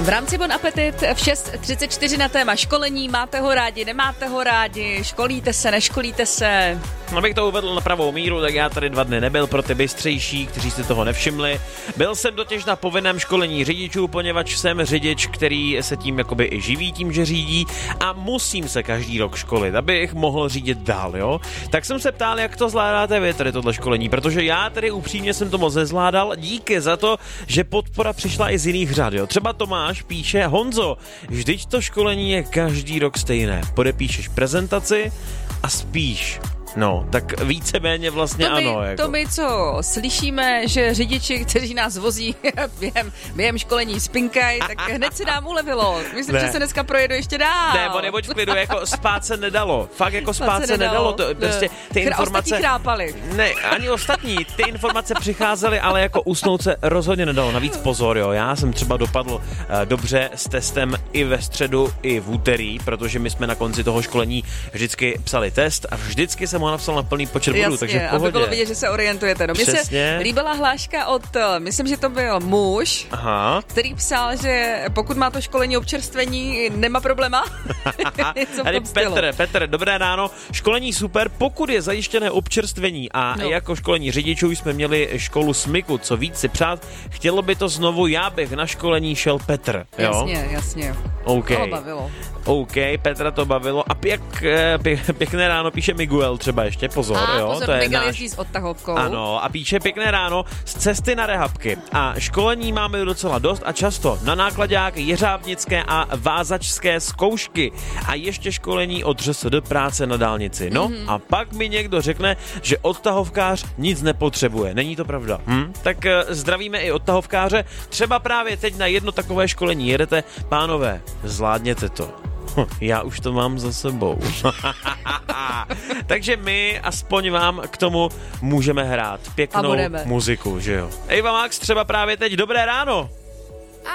V rámci Bon Appetit v 6:34 na téma školení. Máte ho rádi, nemáte ho rádi, školíte se, neškolíte se? Abych to uvedl na pravou míru, tak já tady 2 dny nebyl pro ty bystřejší, kteří si toho nevšimli. Byl jsem totiž na povinném školení řidičů, poněvadž jsem řidič, který se tím jakoby i živí tím, že řídí a musím se každý rok školit, abych mohl řídit dál, jo? Tak jsem se ptal, jak to zvládáte vy tady tohle školení, protože já tady upřímně jsem to moc nezvládal, díky za to, že podpora přišla i z jiných řad, jo? Třeba Tomáš píše: Honzo, vždyť to školení je každý rok stejné. Podepíšeš prezentaci a spíš. No, tak víceméně vlastně ano. To my, co slyšíme, že řidiči, kteří nás vozí během školení spinkají, tak hned se nám ulevilo. Myslím, že se dneska projedu ještě dál. Ne, nebuď v klidu, jako spát se nedalo. Fakt jako spát se nedalo. To, prostě ty informace... Ostatní chrápali. Ne, ani ostatní. Ty informace přicházely, ale jako usnout se rozhodně nedalo. Navíc pozor, jo. Já jsem třeba dopadl dobře s testem i ve středu, i v úterý, protože my jsme na konci toho školení vždycky psali test a vždycky jsem ho napsal na plný počet bodů, takže v pohodě. Aby bylo vidět, že se orientujete. No, mně se líbila hláška od, myslím, že to byl muž, který psal, že pokud má to školení občerstvení, nemá probléma. Tady Petr, dobré ráno. Školení super, pokud je zajištěné občerstvení a jako školení řidičů jsme měli školu smyku, co víc si přát, chtělo by to znovu, já bych na školení šel Petr. Jo? Jasně. Okay. To bavilo. OK, Petra to bavilo. A pěkné ráno píše Miguel třeba ještě, pozor, jo. Pozor, to je Miguel jezdí s odtahovkou. Ano, a píše: pěkné ráno z cesty na rehabky. A školení máme docela dost a často na nákladák, jeřábnické a vázačské zkoušky. A ještě školení od ŘSD práce na dálnici. No a pak mi někdo řekne, že odtahovkář nic nepotřebuje. Není to pravda? Tak zdravíme i odtahovkáře. Třeba právě teď na jedno takové školení jedete. Pánové, zvládněte to. Já už to mám za sebou. Takže my aspoň vám k tomu můžeme hrát pěknou muziku, že jo? Eva Max třeba právě teď. Dobré ráno.